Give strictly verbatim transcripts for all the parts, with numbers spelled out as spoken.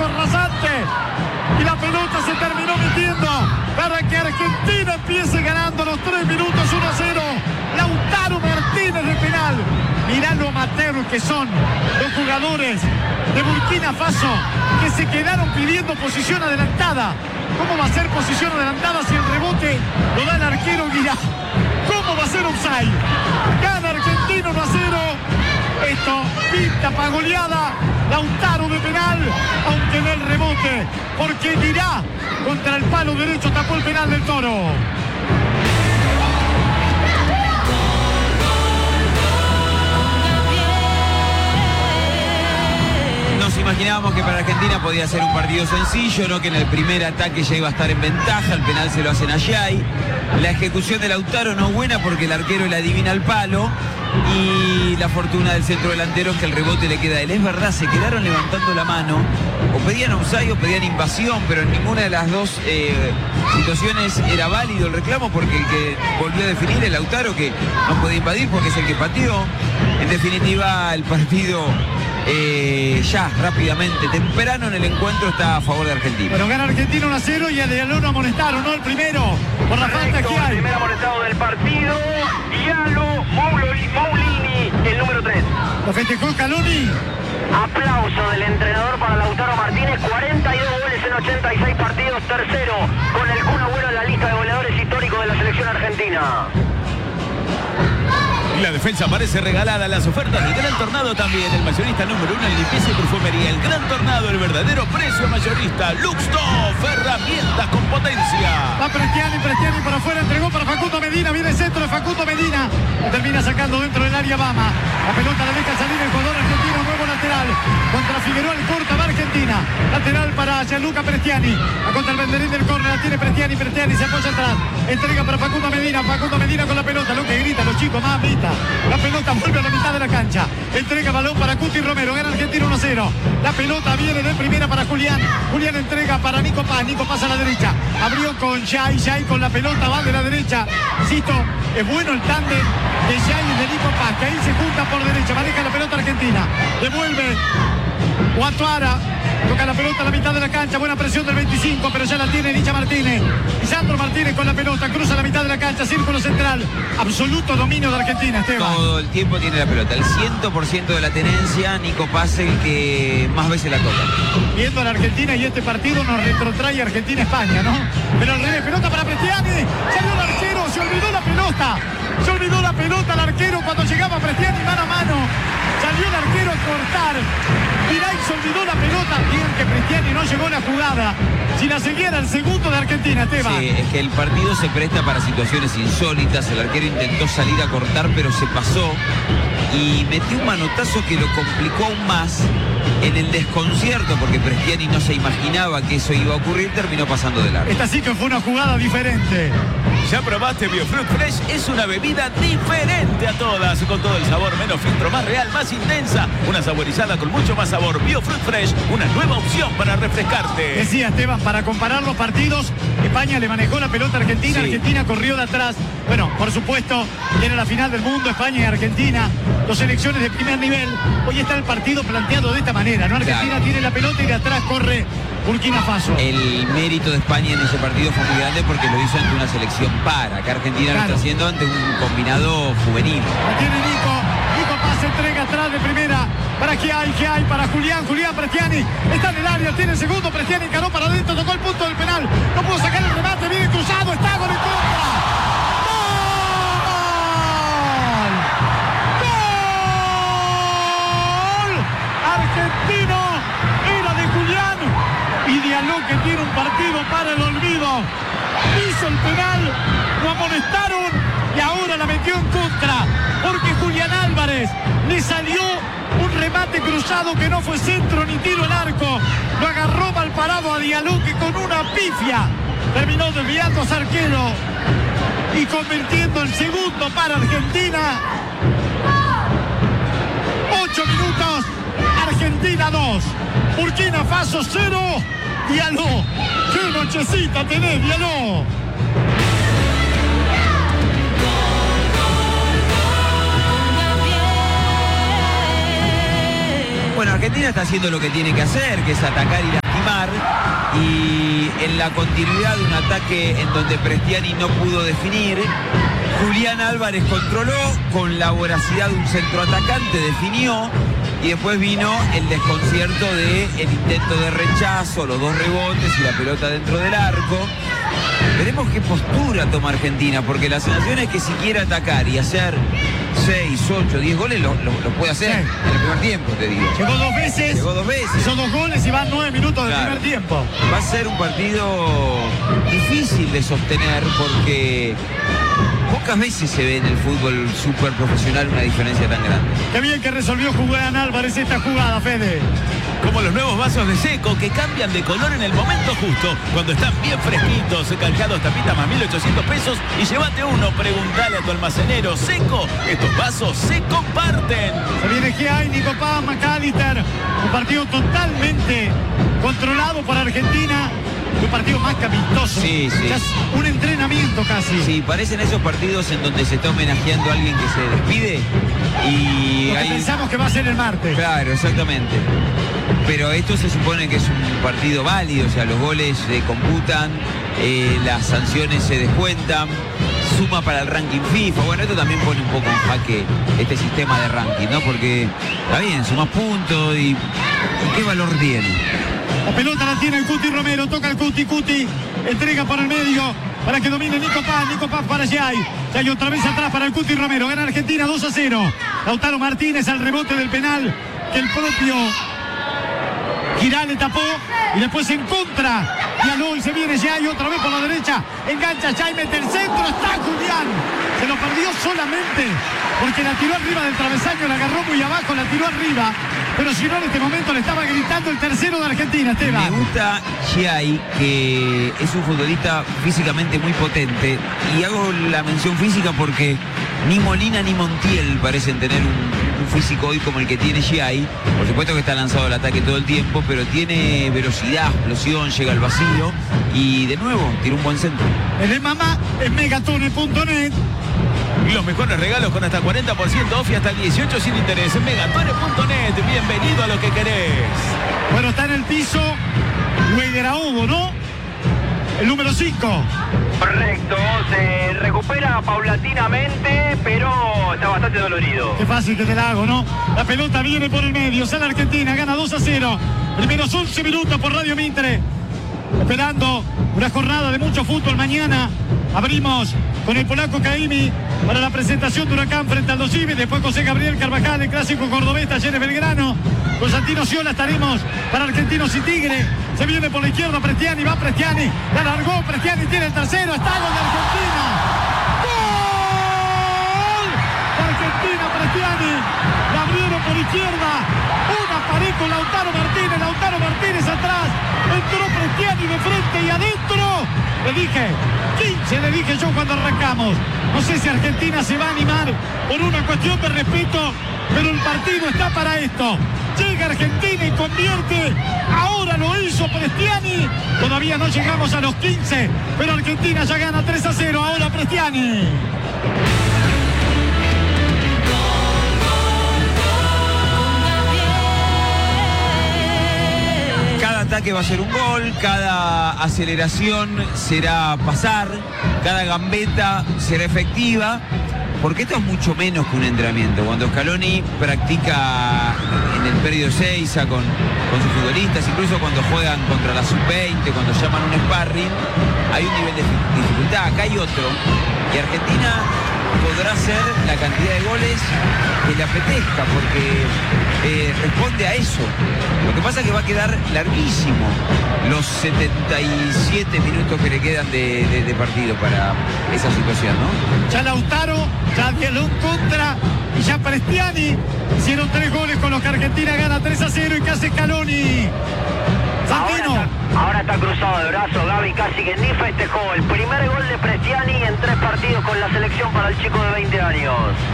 fue rasante. Y la pelota se terminó metiendo para que Argentina empiece ganando los tres minutos uno a cero. Lautaro Martínez de penal. Mirá lo amateur que son los jugadores de Burkina Faso, que se quedaron pidiendo posición adelantada. ¿Cómo va a ser posición adelantada si el rebote lo da el arquero Guirá? ¿Cómo va a ser offside? Gana Argentina uno a cero. Esto pinta para goleada. Lautaro de penal, aunque en el rebote, porque Guirá contra el palo derecho tapó el penal del Toro. Nos imaginábamos que para Argentina podía ser un partido sencillo, no que en el primer ataque ya iba a estar en ventaja, el penal se lo hacen a Yay. La ejecución de Lautaro no es buena porque el arquero le adivina el palo. Y la fortuna del centro delantero es que el rebote le queda a él. Es verdad, se quedaron levantando la mano. O pedían offside o pedían invasión, pero en ninguna de las dos eh, situaciones era válido el reclamo, porque el que volvió a definir el Lautaro, que no puede invadir porque es el que pateó. En definitiva, el partido eh, ya rápidamente, temprano en el encuentro, está a favor de Argentina. Pero gana Argentina uno a cero y a Diallo lo amonestaron, ¿no? El primero, por la falta que hay. El primer amonestado del partido, Diallo Moulini, el número tres. Lo festejó Scaloni. Aplauso del entrenador para Lautaro Martínez, cuarenta y dos goles en ochenta y seis partidos, tercero con el Kun Agüero en la lista de goleadores históricos de la selección argentina. Y la defensa parece regalada. Las ofertas del Gran Tornado también. El mayorista número uno en limpieza y perfumería. El Gran Tornado, el verdadero precio mayorista. Luxtoff, herramientas con potencia. Va Prestiani, Prestiani para afuera, entregó para Facundo Medina. Viene el centro de Facundo Medina. Lo termina sacando dentro del área Bama. La pelota la deja salir el jugador argentino. Nuevo lateral. Contra Figueroa, el corta va Argentina. Lateral para Gianluca Prestiani. A contra el banderín del córner. La tiene Prestiani. Prestiani se apoya atrás. Entrega para Facundo Medina. Facundo Medina con la pelota. Lo que grita los chicos, mamita. La pelota vuelve a la mitad de la cancha. Entrega balón para Cuti Romero. Gana Argentina uno a cero. La pelota viene de primera para Julián. Julián entrega para Nico Paz. Nico Paz a la derecha. Abrió con Yay. Yay con la pelota. Va de la derecha. Insisto, es bueno el tándem de Yay y de Nico Paz, que ahí se junta por derecha. Maneja la pelota Argentina. Devuelve Guatuara. Toca la pelota a la mitad de la cancha. Buena presión del veinticinco, pero ya la tiene Licha Martínez. Lisandro Martínez con la pelota. Cruza la mitad de la cancha. Círculo central. Absoluto dominio de Argentina, Esteban. Todo el tiempo tiene la pelota. El cien por ciento de la tenencia. Nico Paz, el que más veces la toca. Viendo a la Argentina y este partido nos retrotrae Argentina-España, ¿no? Pero al revés. Pelota para Prestiani. Salió el arquero. Se olvidó la pelota. Se olvidó la pelota al arquero cuando llegaba Prestiani mano a mano. Salió el arquero a cortar. Viray se olvidó la pelota. Bien que Prestiani no llegó a la jugada. Si la siguiera el segundo de Argentina, Esteban. Sí, es que el partido se presta para situaciones insólitas. El arquero intentó salir a cortar, pero se pasó y metió un manotazo que lo complicó aún más en el desconcierto, porque Prestiani no se imaginaba que eso iba a ocurrir. Terminó pasando de largo. Esta sí que fue una jugada diferente. ¿Ya probaste Biofruit Fresh? Es una bebida diferente a todas, con todo el sabor, menos filtro, más real, más intensa. Una saborizada con mucho más sabor. Biofruit Fresh, una nueva opción para refrescarte. Decía Esteban, para comparar los partidos, España le manejó la pelota a Argentina, sí. Argentina corrió de atrás. Bueno, por supuesto, era la final del mundo, España y Argentina, dos selecciones de primer nivel. Hoy está el partido planteado de esta manera, ¿no? Argentina claro. tiene la pelota y de atrás corre Burkina Faso. El mérito de España en ese partido fue muy grande porque lo hizo ante una selección para, que Argentina claro. lo está haciendo ante un combinado juvenil. La tiene Nico, Nico Paz entrega atrás de primera. ¿Para qué hay? ¿Qué hay? Para Julián, Julián Prestiani. Está en el área, tiene el segundo. Prestiani encaró para adentro, tocó el punto del penal. No pudo sacar el remate, viene cruzado, está gol en contra. Argentino, era de Julián y Diallo, que tiene un partido para el olvido, hizo el penal, lo amonestaron y ahora la metió en contra porque Julián Álvarez le salió un remate cruzado que no fue centro ni tiro al arco, lo agarró mal parado a Diallo, que con una pifia terminó desviando a arquero y convirtiendo el segundo para Argentina. Ocho minutos. Argentina dos, Burkina Faso cero, Diallo. ¡Qué nochecita tenés, Diallo! Bueno, Argentina está haciendo lo que tiene que hacer, que es atacar y lastimar. ganar, y en la continuidad de un ataque en donde Prestiani no pudo definir, Julián Álvarez controló, con la voracidad de un centroatacante definió, y después vino el desconcierto del intento de rechazo, los dos rebotes y la pelota dentro del arco. Veremos qué postura toma Argentina, porque la sensación es que si quiere atacar y hacer seis, ocho, diez goles, lo, lo, lo puede hacer, sí, en el primer tiempo, te digo. Llegó dos veces. Llegó dos veces. Son dos goles y van nueve minutos del Claro. primer tiempo. Va a ser un partido difícil de sostener, porque pocas veces se ve en el fútbol súper profesional una diferencia tan grande. Qué bien que resolvió Julián Álvarez esta jugada, Fede. Como los nuevos vasos de Seco que cambian de color en el momento justo, cuando están bien fresquitos, calcados, tapita más mil ochocientos pesos y llévate uno. Preguntale a tu almacenero. Seco, estos vasos se comparten. Se viene Giai, Nico Paz, McAllister. Un partido totalmente controlado por Argentina. Un partido más que amistoso. Sí, sí. Ya es un entrenamiento casi. Sí, parecen esos partidos en donde se está homenajeando a alguien que se despide y Lo que ahí... pensamos que va a ser el martes. Claro, exactamente. Pero esto se supone que es un partido válido, o sea, los goles se computan, eh, las sanciones se descuentan, suma para el ranking FIFA. Bueno, esto también pone un poco en jaque este sistema de ranking, ¿no? Porque está bien, sumas puntos y, y ¿qué valor tiene? La pelota la tiene el Cuti Romero, toca el Cuti, Cuti, entrega por el medio para que domine Nico Paz, Nico Paz para Giai. Giai otra vez atrás para el Cuti Romero, gana Argentina dos a cero. Lautaro Martínez al rebote del penal que el propio Girán le tapó y después en contra. Y se viene Giai otra vez por la derecha, engancha Giai, mete el centro, está Julián. Se lo perdió solamente porque la tiró arriba del travesaño, la agarró muy abajo, la tiró arriba. Pero si no, en este momento le estaba gritando el tercero de Argentina, Esteban. Me gusta Giai, que es un futbolista físicamente muy potente. Y hago la mención física porque ni Molina ni Montiel parecen tener un, un físico hoy como el que tiene Giai. Por supuesto que está lanzado al ataque todo el tiempo, pero tiene velocidad, explosión, llega al vacío. Y de nuevo, tira un buen centro. El de mamá es megatone punto net. Los mejores regalos con hasta cuarenta por ciento off y hasta el dieciocho sin interés en megatone punto net. Bienvenido a lo que querés. Bueno, está en el piso Hugo, ¿no? El número cinco. Correcto, se recupera paulatinamente, pero está bastante dolorido. Qué fácil que te la hago, ¿no? La pelota viene por el medio, sale Argentina, gana dos a cero. Primeros once minutos por Radio Mitre. Esperando una jornada de mucho fútbol mañana. Abrimos con el polaco Caimi para la presentación de Huracán frente al Dosive. Después José Gabriel Carvajal, el clásico cordobés, Talleres Belgrano. Con Santino Ciola estaremos para Argentinos y Tigre. Se viene por la izquierda Prestiani, va Prestiani. La largó Prestiani, tiene el tercero. Está gol de Argentina. ¡Gol! Argentina, Prestiani. La abrieron por izquierda. Una pared con Lautaro Martínez. Lautaro Martínez atrás. Entró Prestiani de frente y adentro. Le dije, quince le dije yo cuando arrancamos. No sé si Argentina se va a animar por una cuestión de respeto, pero el partido está para esto. Llega Argentina y convierte. Ahora lo hizo Prestiani. Todavía no llegamos a los quince, pero Argentina ya gana tres a cero. Ahora Prestiani. Cada ataque va a ser un gol, cada aceleración será pasar, cada gambeta será efectiva, porque esto es mucho menos que un entrenamiento. Cuando Scaloni practica en el periodo Seiza con, con sus futbolistas, incluso cuando juegan contra la sub veinte, cuando llaman un sparring, hay un nivel de dificultad. Acá hay otro, y Argentina podrá hacer la cantidad de goles que le apetezca, porque eh, responde a eso. Lo que pasa es que va a quedar larguísimo los setenta y siete minutos que le quedan de, de, de partido para esa situación, ¿no? Ya Lautaro, ya Dialón contra y ya Prestiani hicieron tres goles con los que Argentina gana tres a cero. ¿Y qué hace Scaloni? Santino. Ahora está, ahora está cruzado de brazos Gaby, casi que ni festejó el primer gol de Prestiani en tres partidos con la selección para el chico de veinte años.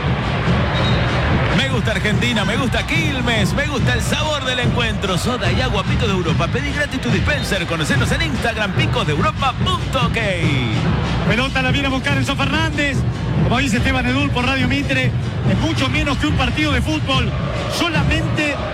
Me gusta Argentina, me gusta Quilmes, me gusta el sabor del encuentro. Soda y agua Picos de Europa. Pedí gratis tu dispenser. Conocenos en Instagram, picos de europa punto ok. Pelota la viene a buscar Enzo Fernández. Como dice Esteban Edul por Radio Mitre, es mucho menos que un partido de fútbol. Solamente va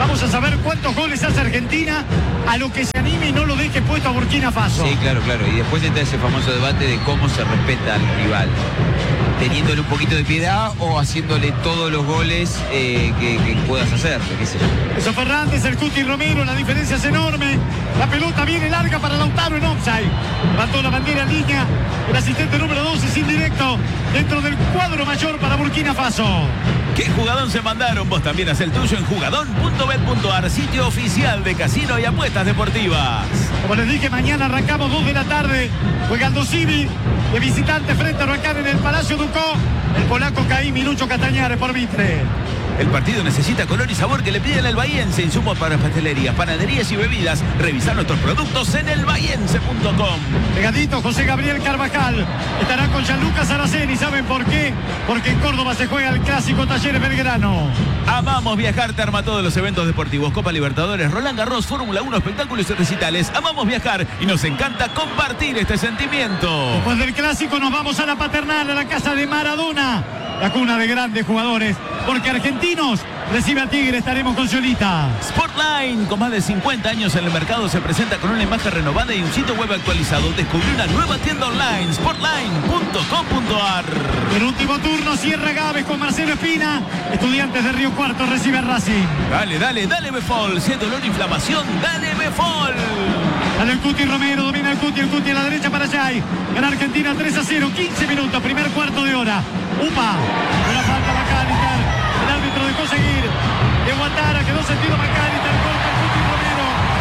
Vamos a saber cuántos goles hace Argentina, a lo que se anime y no lo deje puesto a Burkina Faso. Sí, claro, claro. Y después entra ese famoso debate de cómo se respeta al rival. Teniéndole un poquito de piedad o haciéndole todos los goles eh, que, que puedas hacer, qué sé yo. Eso Fernández, el Cuti Romero, la diferencia es enorme. La pelota viene larga para Lautaro en offside. Levantó la bandera en línea. El asistente número doce es indirecto dentro del cuadro mayor para Burkina Faso. ¿Qué jugadón se mandaron? Vos también haz el tuyo en jugadón punto bet punto ar, sitio oficial de casino y apuestas deportivas. Como les dije, mañana arrancamos dos de la tarde. Juega Aldo Civi de visitante frente a Huracán en el Palacio Ducó. El polaco Caí Minucho Castañares por Mitre. El partido necesita color y sabor que le piden al bahiense. Insumos para pastelerías, panaderías y bebidas. Revisar nuestros productos en el bahiense punto com. Pegadito José Gabriel Carvajal. Estará con Gianluca Saraceni. ¿Saben por qué? Porque en Córdoba se juega el clásico Talleres Belgrano. Amamos viajar, te arma todos los eventos deportivos. Copa Libertadores, Roland Garros, Fórmula uno, espectáculos y recitales. Amamos viajar y nos encanta compartir este sentimiento. Después del clásico nos vamos a la Paternal, a la casa de Maradona. La cuna de grandes jugadores, porque Argentinos recibe a Tigre. Estaremos con Solita. Sportline, con más de cincuenta años en el mercado, se presenta con una imagen renovada y un sitio web actualizado. Descubrí una nueva tienda online, sportline punto com punto ar. El último turno cierra Gávez con Marcelo Espina. Estudiantes de Río Cuarto recibe a Racing. Dale, dale, dale Befol. Si es dolor e inflamación, dale Befol. Dale el Cuti Romero, domina el Cuti, el Cuti a la derecha para Jay. Gana Argentina tres a cero, quince minutos, primer cuarto de hora. Upa, una falta McAllister. El árbitro dejó seguir. De Guatara, quedó sentido McAllister, corta el Cuti Romero.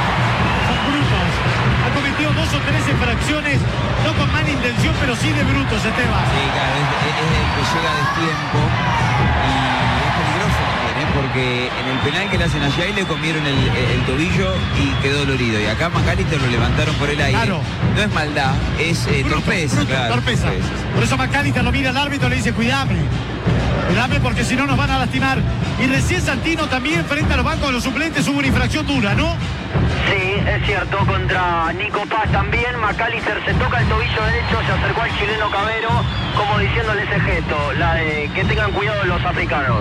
Son brutos. Ha cometido dos o tres infracciones, no con mala intención, pero sí de brutos, Esteban. Sí, claro, es, es el que llega a destiempo y es peligroso también, ¿eh? Porque en el penal que le hacen a Jay le comieron el, el, el tobillo y quedó dolorido. Y acá McAllister lo levantaron por el aire. Claro. No es maldad, es eh, Bruto, torpeza. bruto, Claro, torpeza. torpeza. Por eso McAllister lo mira al árbitro y le dice, cuidame. Cuidame porque si no nos van a lastimar. Y recién Santino también frente a los bancos de los suplentes hubo una infracción dura, ¿no? Sí, es cierto, contra Nico Paz también. McAllister se toca el tobillo derecho, se acercó al chileno Cabero, como diciéndole ese gesto, la de que tengan cuidado los africanos.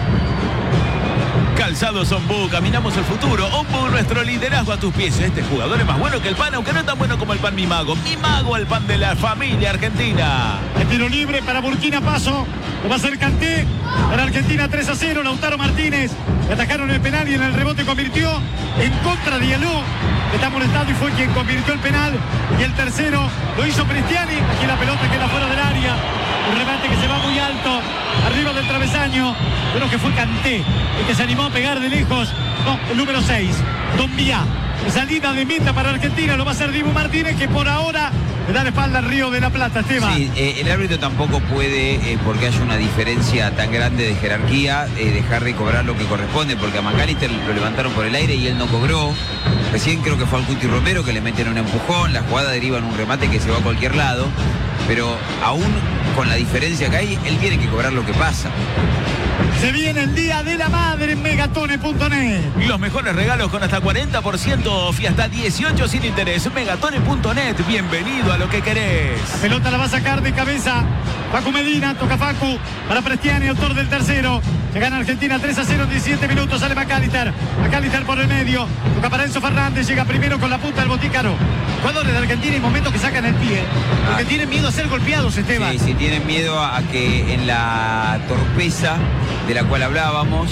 Calzados Ombu, caminamos el futuro. Ombu, nuestro liderazgo a tus pies. Este jugador es más bueno que el pan, aunque no tan bueno como el pan Mi Mago. Mi Mago, el pan de la familia argentina. El tiro libre para Burkina Faso. Lo va a hacer Kanté. Para Argentina tres a cero. Lautaro Martínez. Le atacaron el penal y en el rebote convirtió. En contra de Diallo. Está molestado y fue quien convirtió el penal. Y el tercero lo hizo Cristiani. Aquí la pelota queda fuera del área. Un remate que se va muy alto. Arriba del travesaño. Pero que fue Kanté el que se animó a pegar de lejos. No, el número seis. Dombia. Salida de meta para Argentina. Lo va a hacer Dibu Martínez, que por ahora le da la espalda al Río de la Plata, Esteban. Sí, eh, el árbitro tampoco puede, eh, porque haya una diferencia tan grande de jerarquía, eh, dejar de cobrar lo que corresponde, porque a McAllister lo levantaron por el aire y él no cobró. Recién creo que fue al Cuti Romero que le meten un empujón, la jugada deriva en un remate que se va a cualquier lado, pero aún con la diferencia que hay, él tiene que cobrar lo que pasa. Se viene el Día de la Madre en megatone punto net. Los mejores regalos con hasta cuarenta por ciento off y hasta dieciocho sin interés. megatone punto net, bienvenido a lo que querés. La pelota la va a sacar de cabeza Facu Medina, toca Facu para Prestiani, autor del tercero. Se gana Argentina tres a cero en diecisiete minutos, sale McAllister. McAllister por el medio, toca para Enzo Fernández, llega primero con la punta del botícaro. Jugadores de Argentina en momentos que sacan el pie, porque ah. tienen miedo a ser golpeados, Esteban. Sí, sí, tienen miedo a que en la torpeza de la cual hablábamos,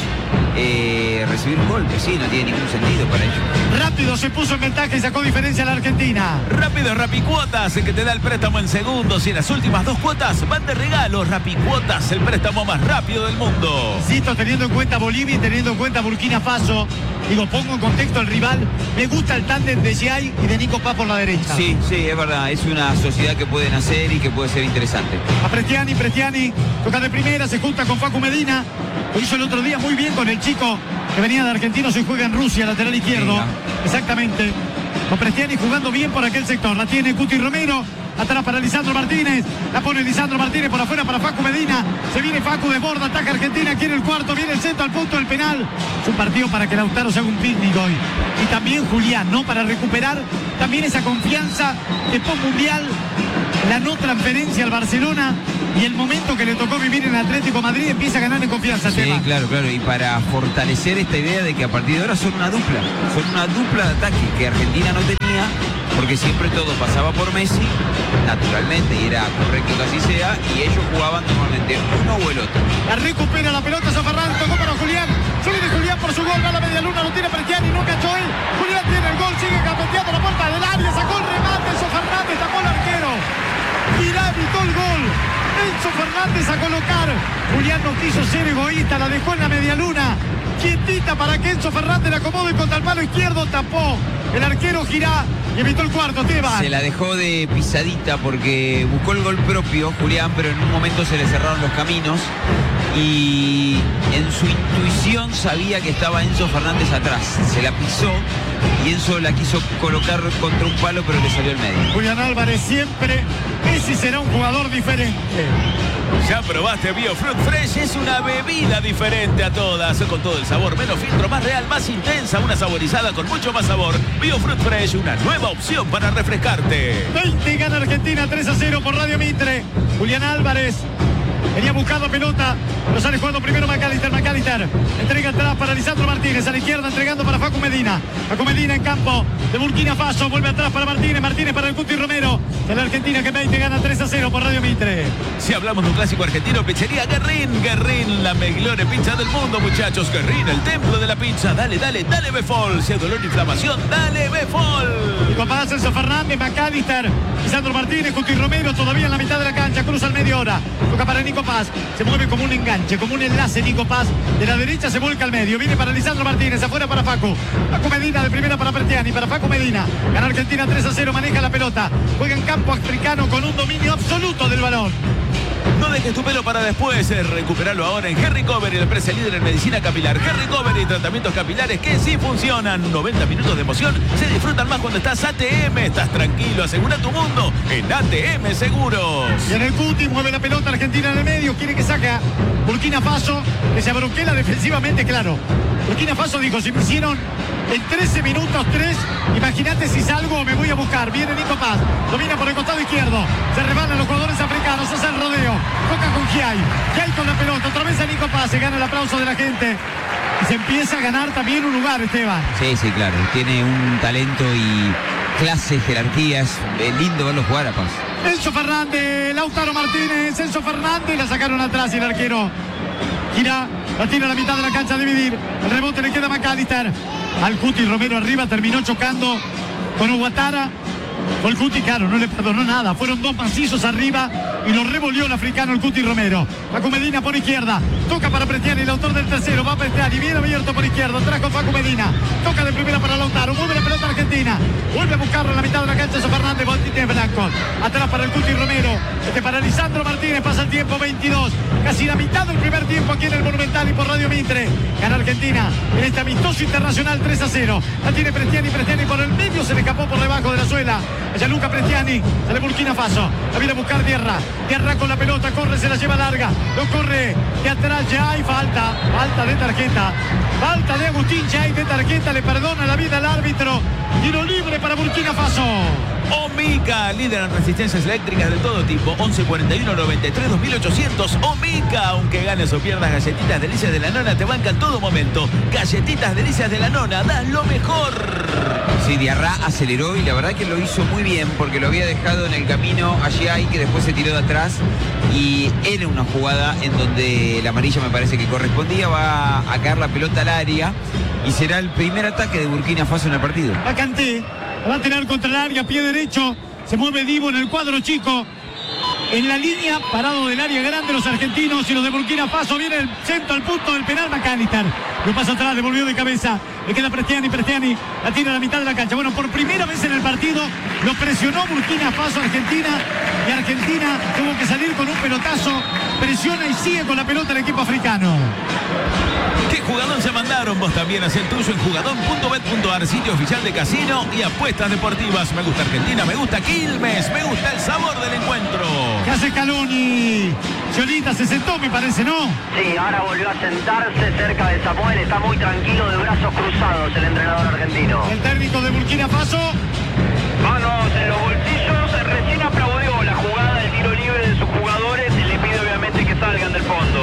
eh, recibir un golpe, sí, no tiene ningún sentido para ellos. Rápido se puso en ventaja y sacó diferencia a la Argentina. Rápido Rapicuotas, el que te da el préstamo en segundos y en las últimas dos cuotas van de regalo. Rapicuotas, el préstamo más rápido del mundo. Insisto, teniendo en cuenta Bolivia y teniendo en cuenta Burkina Faso, digo, pongo en contexto al rival, me gusta el tándem de Jay y de Nico Paz por la derecha. Sí, sí, es verdad, es una sociedad que pueden hacer y que puede ser interesante. A Prestiani, Prestiani, toca de primera, se junta con Facu Medina. Lo hizo el otro día muy bien con el chico que venía de Argentinos y juega en Rusia, lateral izquierdo. Sí, exactamente. Con Prestiani jugando bien por aquel sector. La tiene Cuti Romero. Atrás para Lisandro Martínez. La pone Lisandro Martínez por afuera para Facu Medina. Se viene Facu, desborda, ataca Argentina. Quiere el cuarto. Viene el centro al punto del penal. Es un partido para que Lautaro se haga un picnic hoy. Y también Julián, ¿no? Para recuperar también esa confianza de post mundial. La no transferencia al Barcelona y el momento que le tocó vivir en Atlético de Madrid empieza a ganar en confianza. Sí, Esteban. claro, claro. Y para fortalecer esta idea de que a partir de ahora son una dupla. Son una dupla de ataque que Argentina no tenía, porque siempre todo pasaba por Messi, naturalmente, y era correcto que así sea, y ellos jugaban normalmente uno o el otro. La recupera la pelota Enzo Fernández, tocó para Julián. Se viene Julián por su gol, va a la media luna, lo tiene Prestiani, no cachó él. Julián tiene el gol, sigue capeteando la puerta del área, sacó el remate, Enzo Fernández tapó el arquero. Girá, evitó el gol. Enzo Fernández a colocar. Julián no quiso ser egoísta, la dejó en la media luna. Quietita para que Enzo Fernández la acomode contra el palo izquierdo, tapó el arquero Girá y evitó el cuarto, Esteban. Se la dejó de pisadita porque buscó el gol propio, Julián, pero en un momento se le cerraron los caminos y en su intuición sabía que estaba Enzo Fernández atrás. Se la pisó y Enzo la quiso colocar contra un palo, pero le salió el medio. Julián Álvarez siempre, Messi será un jugador diferente. Ya probaste Biofruit Fresh, es una bebida diferente a todas, con todo el sabor, menos filtro, más real, más intensa, una saborizada con mucho más sabor. Biofruit Fresh, una nueva opción para refrescarte. veinte gana Argentina tres a cero por Radio Mitre. Julián Álvarez venía buscando pelota, lo sale jugando primero McAllister, McAllister entrega atrás para Lisandro Martínez, a la izquierda entregando para Facu Medina. Facu Medina en campo de Burkina Faso, vuelve atrás para Martínez, Martínez para el Cuti Romero. De la Argentina que veinte gana tres a cero por Radio Mitre. Si hablamos de un clásico argentino, pizzería Guerrín, Guerrín, la mejor pizza del mundo, muchachos. Guerrín, el templo de la pizza. Dale, dale, dale Befol. Si hay dolor e inflamación, dale Befol. Y con pase Enzo Fernández, McAllister, Lisandro Martínez, Cuti Romero todavía en la mitad de la cancha, cruza al medio hora, toca para Nico Paz, se mueve como un enganche, como un enlace Nico Paz, de la derecha se vuelca al medio, viene para Lisandro Martínez, afuera para Facu, Facu Medina de primera para Prestiani, para Facu Medina, gana Argentina tres a cero, maneja la pelota, juega en campo africano con un dominio absoluto del balón. No dejes tu pelo para después, eh, recuperalo ahora en Hair Recovery, la empresa líder en medicina capilar. Hair Recovery, tratamientos capilares que sí funcionan. noventa minutos de emoción se disfrutan más cuando estás A T M. Estás tranquilo, asegura tu mundo en A T M Seguros. Y en el Cuti mueve la pelota Argentina en el medio, quiere que saca Burkina Faso, que se abroquela defensivamente, claro. Burkina Faso dijo, si me hicieron en trece minutos tres, imagínate si salgo o me voy a buscar. Viene Nico Paz, domina por el costado izquierdo, se rebanan los jugadores africanos, hace el rodeo, toca con Giai, Giai con la pelota, otra vez a Nico Paz, se gana el aplauso de la gente y se empieza a ganar también un lugar, Esteban. Sí, sí, claro, tiene un talento y clase, jerarquías, es lindo verlo jugar a Paz. Enzo Fernández, Lautaro Martínez, Enzo Fernández, la sacaron atrás y el arquero gira, la tira a la mitad de la cancha a dividir, el rebote le queda a McAllister, al Cuti Romero arriba, terminó chocando con Ouattara. El Cuti, claro, no le perdonó nada. Fueron dos macizos arriba y lo revolvió el africano el Cuti Romero. Facu Medina por izquierda. Toca para Prestiani, el autor del tercero. Va Prestiani, bien abierto por izquierda. Atrás con Facu Medina. Toca de primera para Lautaro. Mueve la pelota Argentina. Vuelve a buscarlo en la mitad de la cancha. Enzo Fernández, Bontini Blanco. Atrás para el Cuti Romero. Este para Lisandro Martínez. Pasa el tiempo veintidós. Casi la mitad del primer tiempo aquí en el Monumental y por Radio Mitre. Gana Argentina en este amistoso internacional tres a cero. La tiene Prestiani. Prestiani por el medio. Se le escapó por debajo de la suela. Allá Luca Prestiani, sale Burkina Faso, la viene a buscar Tierra, Tierra con la pelota, corre, se la lleva larga, lo corre de atrás, ya hay falta, falta de tarjeta, falta de Agustín, ya hay de tarjeta, le perdona la vida al árbitro, tiro libre para Burkina Faso. Omica, líder en resistencias eléctricas de todo tipo, once cuarenta y uno noventa y tres dos mil ochocientos. Omica, aunque ganes o pierdas, galletitas delicias de la nona te bancan todo momento. Galletitas delicias de la nona, das lo mejor. Sí, Diarra aceleró y la verdad que lo hizo muy bien porque lo había dejado en el camino allí ahí que después se tiró de atrás y era una jugada en donde la amarilla me parece que correspondía. Va a caer la pelota al área y será el primer ataque de Burkina Faso en el partido. Va Kanté, va a tener contra el área, pie derecho, se mueve Divo en el cuadro chico. En la línea, parado del área grande los argentinos y los de Burkina Faso. Viene el centro al punto del penal McAllister. Lo pasa atrás, devolvió de cabeza. Le queda Prestiani, Prestiani la tira a la mitad de la cancha. Bueno, por primera vez en el partido lo presionó Burkina Faso Argentina. Y Argentina tuvo que salir con un pelotazo. Presiona y sigue con la pelota el equipo africano. ¿Qué jugadón se mandaron? Vos también haz el tuyo en jugadón punto bet punto ar, sitio oficial de casino y apuestas deportivas. Me gusta Argentina, me gusta Quilmes, me gusta el sabor del encuentro. ¿Qué hace Scaloni? Cholita se sentó, me parece, ¿no? Sí, ahora volvió a sentarse cerca de Samuel. Está muy tranquilo, de brazos cruzados el entrenador argentino. El técnico de Burkina Faso. Manos en los bolsillos. Recién aplaudió la jugada del tiro libre de sus jugadores y le pide obviamente que salgan del fondo.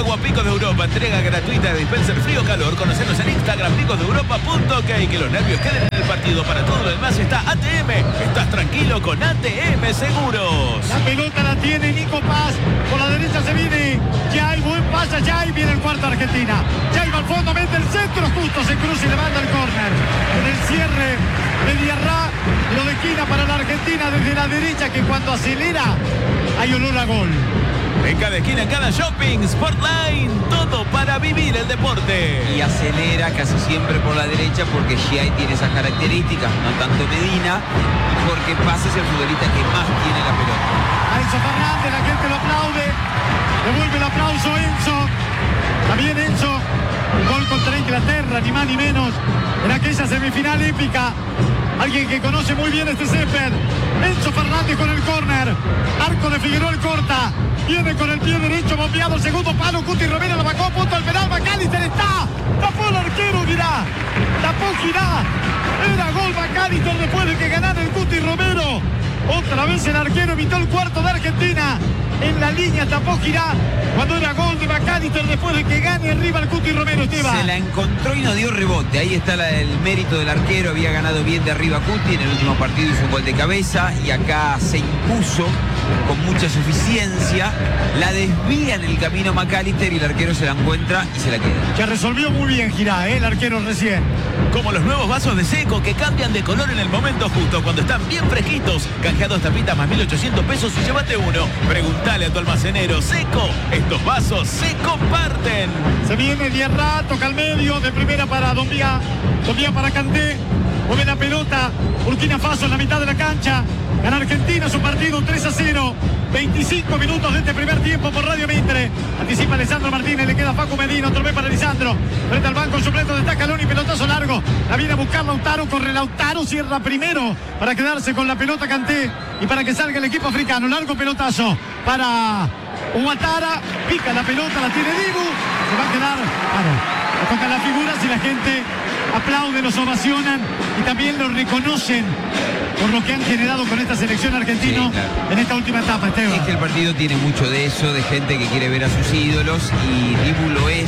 agua Picos de Europa. Entrega gratuita de dispenser frío-calor. Conocenos en Instagram, picos de europa punto ok. Que los nervios queden en el partido. Para todo lo demás está A T M. Estás tranquilo con A T M Seguros. La pelota la tiene Nico Paz. Por la derecha se viene Jai. Buen pase Jai. Viene el cuarto Argentina. Jai va al fondo, mete el centro. Justo se cruza y le manda el córner. En el cierre de Diarra. Lo de esquina para la Argentina desde la derecha, que cuando acelera hay olor a gol. En cada esquina, en cada shopping, Sportline, todo para vivir el deporte. Y acelera casi siempre por la derecha porque Giai tiene esas características, no tanto Medina, y porque Paz es el futbolista que más tiene la pelota. A Enzo Fernández, la gente lo aplaude. Devuelve el aplauso Enzo. También Enzo. Un gol contra Inglaterra, ni más ni menos. En aquella semifinal épica. Alguien que conoce muy bien este césped. Enzo Fernández con el córner. Arco de Figueroa el corta. Viene con el pie derecho, bombeado, segundo palo. Cuti Romero la bajó, punto al penal. McAllister está. Tapó el arquero, dirá. Tapó Girá. Era gol McAllister después de que ganara el Cuti Romero. Otra vez el arquero evitó el cuarto de Argentina. En la línea tapó Girá. Cuando era gol de McAllister después de que gane arriba el Cuti Romero, Esteban. Se la encontró y no dio rebote. Ahí está la, el mérito del arquero. Había ganado bien de arriba Cuti. En el último partido hizo un gol de cabeza. Y acá se impuso con mucha suficiencia. La desvía en el camino McAllister y el arquero se la encuentra y se la queda. Que resolvió muy bien Girá, ¿eh? El arquero recién. Como los nuevos vasos de Seco que cambian de color en el momento justo, cuando están bien fresquitos. Canjea dos tapitas más mil ochocientos pesos y llévate uno. Preguntale a tu almacenero. Seco, estos vasos se comparten. Se viene Diarra, toca al medio, de primera para Dombia. Dombia para Kanté. Mueve la pelota. Burkina Faso en la mitad de la cancha. Gana Argentina su partido tres a cero. veinticinco minutos de este primer tiempo por Radio Mitre. Anticipa Lisandro Martínez, le queda Facu Medina, otro vez para Lisandro. Frente al banco suplente de Scaloni, pelotazo largo. La viene a buscar Lautaro, corre Lautaro, cierra primero para quedarse con la pelota Kanté y para que salga el equipo africano. Largo pelotazo para Ouattara, pica la pelota, la tiene Dibu. Se va a quedar, claro, tocan las figuras y la gente aplaude, los ovacionan y también los reconocen por lo que han generado con esta selección argentina, sí, claro, en esta última etapa, Esteban. Es que el partido tiene mucho de eso, de gente que quiere ver a sus ídolos, y Dibu lo es.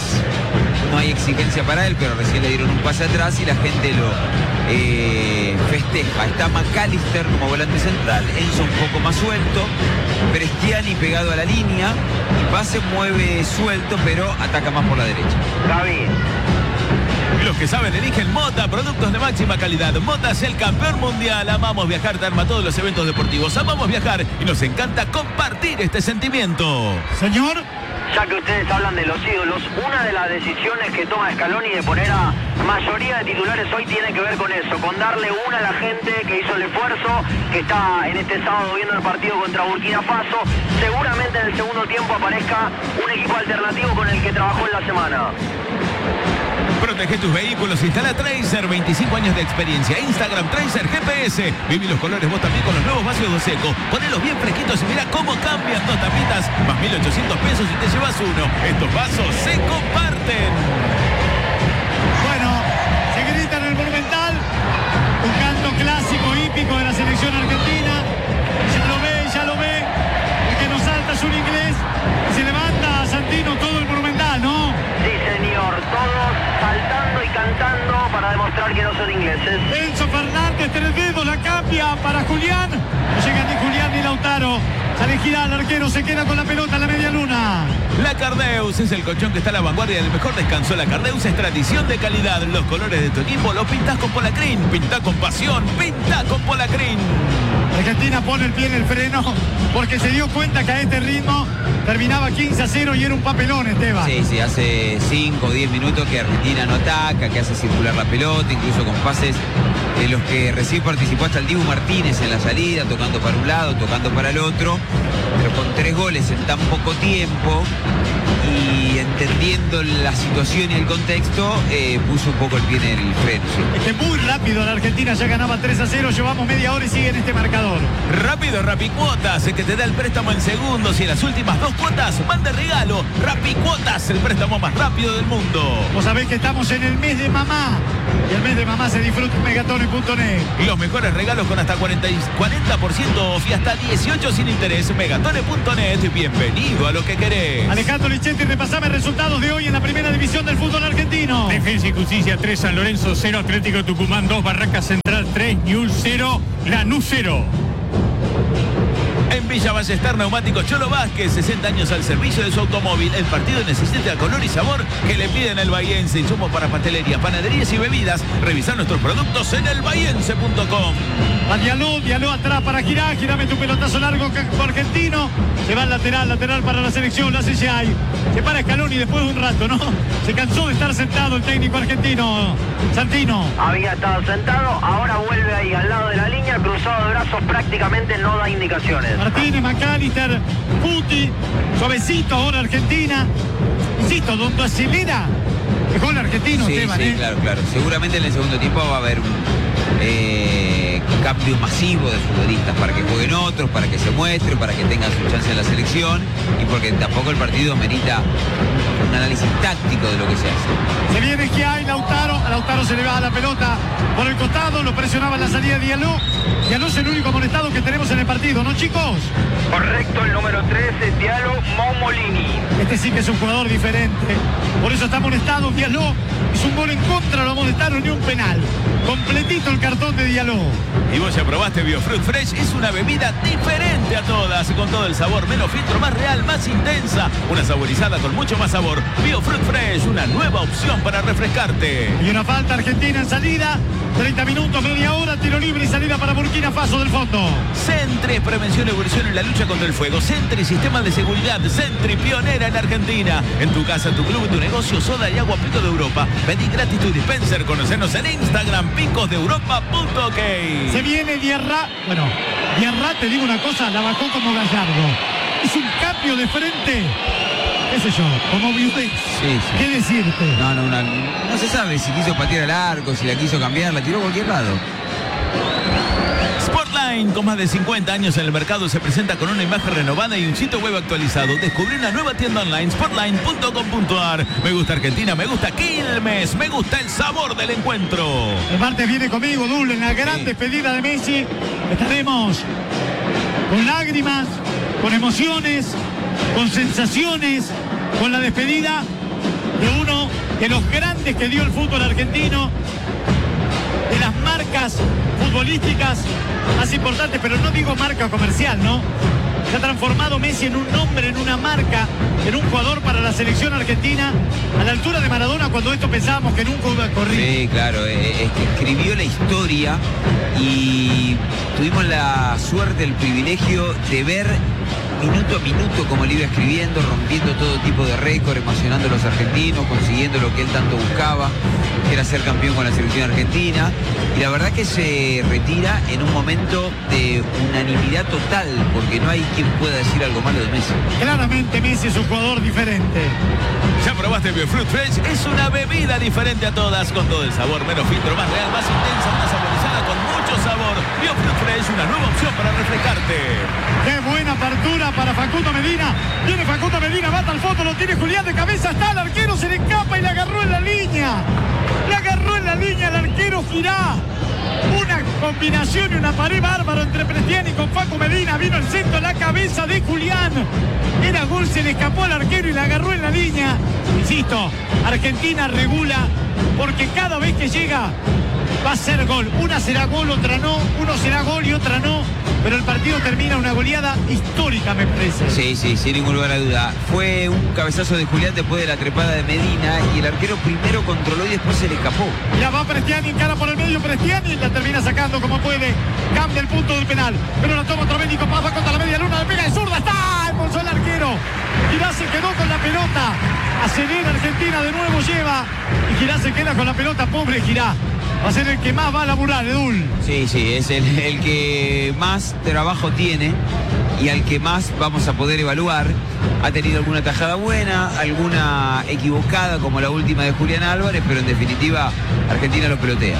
No hay exigencia para él, pero recién le dieron un pase atrás y la gente lo eh, festeja. Está McAllister como volante central, Enzo un poco más suelto, Prestiani pegado a la línea, y Pase mueve suelto, pero ataca más por la derecha. Gaby. Los que saben eligen Mota, productos de máxima calidad. Mota es el campeón mundial. Amamos viajar, te arma todos los eventos deportivos. Amamos viajar y nos encanta compartir este sentimiento. Señor. Ya que ustedes hablan de los ídolos, una de las decisiones que toma Scaloni de poner a mayoría de titulares hoy tiene que ver con eso, con darle una a la gente que hizo el esfuerzo, que está en este sábado viendo el partido contra Burkina Faso. Seguramente en el segundo tiempo aparezca un equipo alternativo con el que trabajó en la semana. Protege tus vehículos, instala Tracer, veinticinco años de experiencia. Instagram Tracer G P S. Viví los colores vos también con los nuevos vasos de Seco. Ponelos bien fresquitos y mira cómo cambian. Dos tapitas más mil ochocientos pesos y te llevas uno. Estos vasos se comparten. Bueno, se grita en el Monumental. Un canto clásico, hípico de la selección argentina. Ya lo ve, ya lo ve. El que nos salta es un inglés. Se levanta Santino todo el Monumental, ¿no? Sí, señor. Todos saltando y cantando para demostrar que no son ingleses. Enzo Fernández, tres dedos, la cambia para Julián. No llega ni Julián ni Lautaro. Sale Girá, el arquero se queda con la pelota en la media luna. La Cardeus es el colchón que está a la vanguardia del mejor descanso. La Cardeus es tradición de calidad. Los colores de tu equipo los pintás con Polacrin. Pintá con pasión, pintá con Polacrin. Argentina pone el pie en el freno porque se dio cuenta que a este ritmo terminaba quince a cero y era un papelón, Esteban. Sí, sí, hace cinco o diez minutos que Argentina no ataca, que hace circular la pelota, incluso con pases de los que recién participó hasta el Dibu Martínez en la salida, tocando para un lado, tocando para el otro, pero con tres goles en tan poco tiempo y entendiendo la situación y el contexto, eh, puso un poco el pie en el freno. ¿Sí? Es que muy rápido la Argentina ya ganaba tres a cero, llevamos media hora y sigue en este marcador. Rápido Rapicuotas, el que te da el préstamo en segundos y en las últimas dos cuotas van de regalo. Rapicuotas, el préstamo más rápido del mundo. Vos sabés que estamos en el mes de mamá y el mes de mamá se disfruta en megatone punto net. Y los mejores regalos con hasta cuarenta por ciento off y hasta dieciocho sin interés. megatone punto net, bienvenido a lo que querés. Alejandro Lichet rápidamente y repasame resultados de hoy en la primera división del fútbol argentino. Defensa y Justicia tres, San Lorenzo cero, Atlético Tucumán dos, Barracas Central tres, Newell's cero, Lanús cero. En Villa Ballester, Neumáticos Cholo Vázquez, sesenta años al servicio de su automóvil. El partido necesita color y sabor que le piden el bahiense. Insumos para pastelería, panaderías y bebidas. Revisar nuestros productos en el bahiense punto com. A Diallo, Diallo atrás para Girá, Girá mete un pelotazo largo argentino. Se va al lateral, lateral para la selección, lo hace Yay. Se para Scaloni después de un rato, ¿no? Se cansó de estar sentado el técnico argentino, Santino. Había estado sentado, ahora vuelve ahí al lado de la línea, cruzado de brazos, prácticamente no da indicaciones. Martínez, McAllister, Puti, suavecito ahora Argentina. Insisto, donde acelera, el gol argentino, Sí, Esteban, sí, ¿eh? claro, claro. Seguramente en el segundo tiempo va a haber un eh, cambio masivo de futbolistas para que jueguen otros, para que se muestren, para que tengan su chance en la selección y porque tampoco el partido merita un análisis táctico de lo que se hace. Se viene que hay Lautaro, a Lautaro se le va la pelota por el costado, lo presionaba en la salida de Diallo. Diallo es el único amonestado que tenemos en el partido, ¿no, chicos? Correcto, el número trece, Diallo Momolini. Este sí que es un jugador diferente, por eso está amonestado. Diallo hizo un gol en contra, lo amonestaron ni un penal. Completito el cartón de Diallo. Y vos ya probaste Biofruit Fresh, es una bebida diferente a todas, con todo el sabor, menos filtro, más real, más intensa, una saborizada con mucho más sabor. Biofruit Fresh, una nueva opción para refrescarte. Y una falta argentina en salida, treinta minutos, media hora, tiro libre y salida para Burkina Faso del fondo. Centri, prevención y evolución en la lucha contra el fuego. Centri, sistema de seguridad. Centri, pionera en Argentina. En tu casa, tu club, tu negocio, soda y agua Pico de Europa. Pedí gratis tu dispenser. Conocenos en Instagram, picos de europa punto ok. Se viene Diarra, bueno, Diarra, te digo una cosa, la bajó como Gallardo. Es un cambio de frente, qué sé yo, como Viudez. Sí, sí. ¿Qué decirte? No, no, una- no se sabe si quiso patear al arco, si la quiso cambiar, la tiró a cualquier lado. Sportline, con más de cincuenta años en el mercado, se presenta con una imagen renovada y un sitio web actualizado. Descubrí una nueva tienda online, sportline punto com punto ar. Me gusta Argentina, me gusta Quilmes, me gusta el sabor del encuentro. El martes viene conmigo, Dul, en la gran Sí. despedida de Messi. Estaremos con lágrimas, con emociones, con sensaciones, con la despedida de uno de los grandes que dio el fútbol argentino, de las marcas futbolísticas más importantes, pero no digo marca comercial, ¿no? Se ha transformado Messi en un nombre, en una marca, en un jugador para la selección argentina, a la altura de Maradona cuando esto pensábamos que nunca iba a correr. Sí, claro, eh, es que escribió la historia y tuvimos la suerte, el privilegio de ver minuto a minuto como le iba escribiendo, rompiendo todo tipo de récord, emocionando a los argentinos, consiguiendo lo que él tanto buscaba, que era ser campeón con la selección argentina. Y la verdad que se retira en un momento de unanimidad total, porque no hay quien pueda decir algo malo de Messi. Claramente Messi es un jugador diferente. ¿Ya probaste Biofruit Fresh? Es una bebida diferente a todas, con todo el sabor, menos filtro, más real, más intensa, una saborizada con mucho sabor. Biofruit Fresh, una nueva opción para refrescarte. Qué buena apertura para Facundo Medina. Viene Facundo Medina, mata al fondo, lo tiene Julián de cabeza, está el arquero, se le escapa y la agarró en la línea. La agarró en la línea el arquero Girá. Una combinación y una pared bárbaro entre Prestiani con Facu Medina. Vino el centro a la cabeza de Julián. Era gol, se le escapó al arquero y la agarró en la línea. Insisto, Argentina regula porque cada vez que llega va a ser gol. Una será gol, otra no. Uno será gol y otra no. Pero el partido termina una goleada histórica, me parece. Sí, sí, sin ningún lugar a duda. Fue un cabezazo de Julián después de la trepada de Medina y el arquero primero controló y después se le escapó. Ya va Prestiani, encara por el medio Prestiani, la termina sacando como puede. Cambia el punto del penal. Pero la toma otro médico, pasa contra la media luna, le pega de zurda, está, impulsó el arquero. Girá se quedó con la pelota. Acelera Argentina, de nuevo lleva. Y Girá se queda con la pelota, pobre Girá. Va a ser el que más va a laburar, Edul. Sí, sí, es el, el que más trabajo tiene y al que más vamos a poder evaluar. Ha tenido alguna tajada buena, alguna equivocada como la última de Julián Álvarez, pero en definitiva Argentina lo pelotea.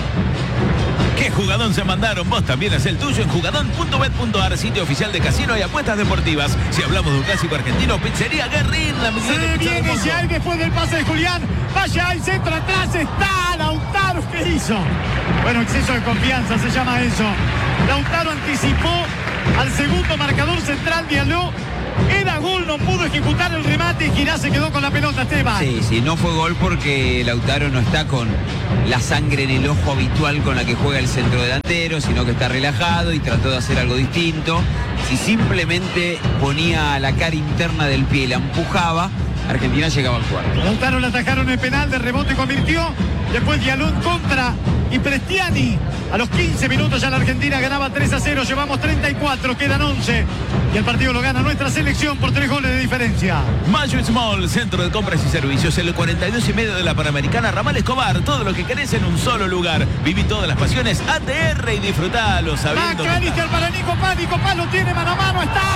¿Qué jugadón se mandaron? Vos también haz el tuyo en jugadón punto bet punto ar, sitio oficial de casino y apuestas deportivas. Si hablamos de un clásico argentino, Pizzería Guerrín, la mejor Se pizza del viene mundo. ya y después del pase de Julián. Vaya al centro atrás, está Lautaro. ¿Qué hizo? Bueno, exceso de confianza se llama eso. Lautaro anticipó al segundo marcador central, Diallo. Era gol, no pudo ejecutar el remate. Girá se quedó con la pelota, Esteban. Sí, sí, no fue gol porque Lautaro no está con la sangre en el ojo habitual con la que juega el centrodelantero, sino que está relajado y trató de hacer algo distinto. Si simplemente ponía la cara interna del pie y la empujaba, Argentina llegaba al cuarto. Lautaro le atajaron el penal, de rebote convirtió. Después Diallo en contra y Prestiani. A los quince minutos ya la Argentina ganaba tres a cero. Llevamos treinta y cuatro, quedan once. Y el partido lo gana nuestra selección por tres goles de diferencia. Mayo Small, centro de compras y servicios, en el cuarenta y dos y medio de la Panamericana, Ramal Escobar. Todo lo que querés en un solo lugar. Viví todas las pasiones A T R y disfrutalo sabiendo. McAllister para Nico Paz. Nico Paz lo tiene mano a mano. ¡Está!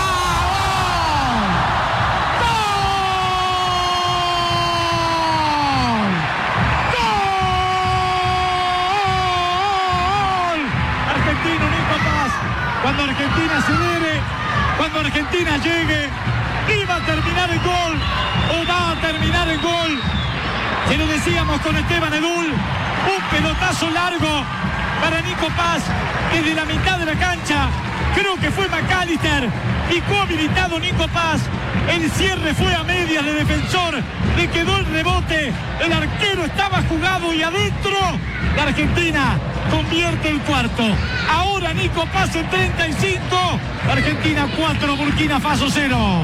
Cuando Argentina acelere, cuando Argentina llegue, iba a terminar el gol o va a terminar el gol. Se lo decíamos con Esteban Edul, un pelotazo largo para Nico Paz desde la mitad de la cancha. Creo que fue McAllister y fue habilitado Nico Paz. El cierre fue a medias de defensor, le quedó el rebote, el arquero estaba jugado y adentro. La Argentina convierte el cuarto. Ahora Nico Paz en treinta y cinco. Argentina cuatro, Burkina Faso cero.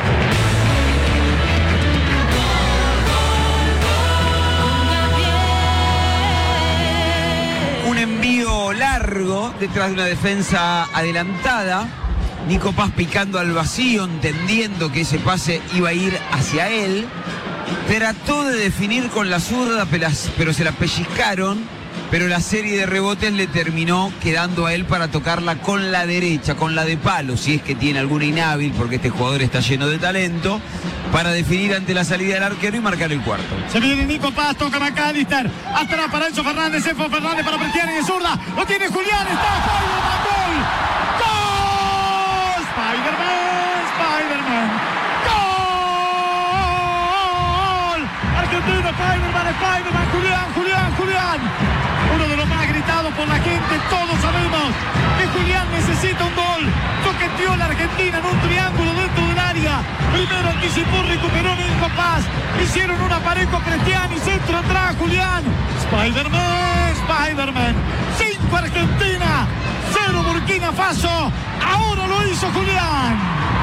Un envío largo detrás de una defensa adelantada. Nico Paz picando al vacío, entendiendo que ese pase iba a ir hacia él. Trató de definir con la zurda, pero se la pellizcaron. Pero la serie de rebotes le terminó quedando a él para tocarla con la derecha, con la de palo, si es que tiene alguna inhábil, porque este jugador está lleno de talento, para definir ante la salida del arquero y marcar el cuarto. Se viene Nico Paz, toca McAllister, atrás para Enzo Fernández, Enzo Fernández para Prestiani de zurda, lo tiene Julián, está Spider-Man, gol, gol, Spider-Man, Spider-Man, gol, Argentina, Spider-Man, Spider-Man, Julián, Julián, Julián. Uno de los más gritados por la gente, todos sabemos que Julián necesita un gol. Toqueteó la Argentina en un triángulo dentro del área. Primero anticipó, recuperó Nico Paz. Hicieron una pared con Prestiani, centro atrás, Julián. Spider-Man, Spider-Man. cinco Argentina, cero Burkina Faso. Ahora lo hizo Julián.